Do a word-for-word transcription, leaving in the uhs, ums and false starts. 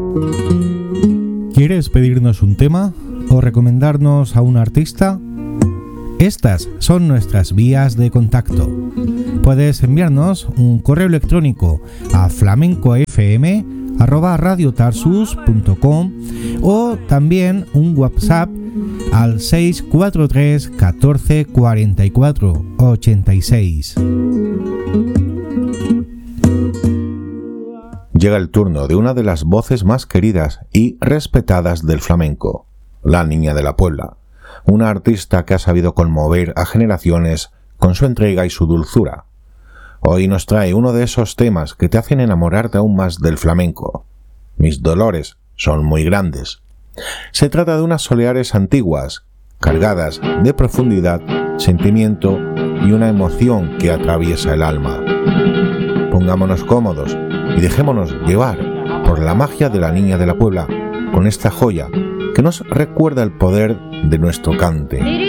¿Quieres pedirnos un tema o recomendarnos a un artista? Estas son nuestras vías de contacto. Puedes enviarnos un correo electrónico a flamencofm arroba radiotarsus punto com o también un WhatsApp al seis cuatro tres catorce cuarenta y cuatro ochenta y seis. Llega el turno de una de las voces más queridas y respetadas del flamenco, la Niña de la Puebla, una artista que ha sabido conmover a generaciones con su entrega y su dulzura. Hoy nos trae uno de esos temas que te hacen enamorarte aún más del flamenco. Mis dolores son muy grandes. Se trata de unas soleares antiguas, cargadas de profundidad, sentimiento y una emoción que atraviesa el alma. Pongámonos cómodos y dejémonos llevar por la magia de la Niña de la Puebla con esta joya que nos recuerda el poder de nuestro cante.